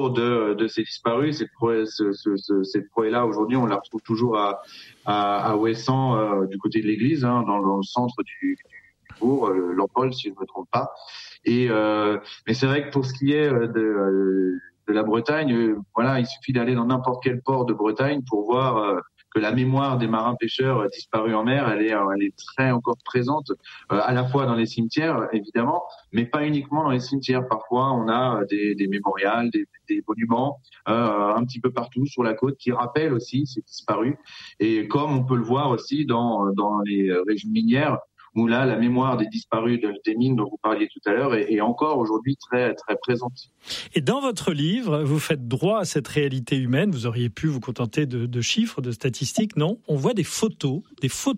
de ces disparus. Cette proie-là, aujourd'hui, on la retrouve toujours à Ouessant, du côté de l'église, hein, dans le centre du bourg, Lampol, si je ne me trompe pas. Mais c'est vrai que pour ce qui est de la Bretagne, voilà, il suffit d'aller dans n'importe quel port de Bretagne pour voir que la mémoire des marins pêcheurs disparus en mer, elle est très encore présente, à la fois dans les cimetières, évidemment, mais pas uniquement dans les cimetières. Parfois, on a des mémorials, des monuments, un petit peu partout sur la côte qui rappellent aussi ces disparus. Et comme on peut le voir aussi dans les régions minières, où là, la mémoire des disparus des mines dont vous parliez tout à l'heure est encore aujourd'hui très, très présente. Et dans votre livre, vous faites droit à cette réalité humaine. Vous auriez pu vous contenter de chiffres, de statistiques, non ? On voit des photos